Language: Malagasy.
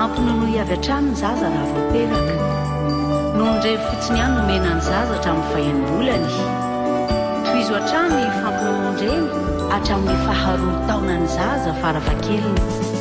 mampinonoy avy hatrany ny zaza raha voaperaka noho nyrevy fotsiny ihany nomena ny zaza hatramin'ny vahiam-bolany toy izo hatrany fampinonon-dreny hatramin'ny faharoa taona ny zaza faravakeliny